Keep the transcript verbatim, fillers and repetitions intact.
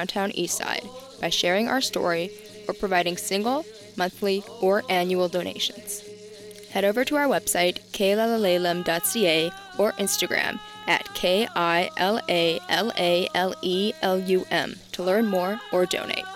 downtown Eastside by sharing our story or providing single, monthly, or annual donations. Head over to our website, kilalalelum dot c a, or Instagram at K I L A L A L E L U M to learn more or donate.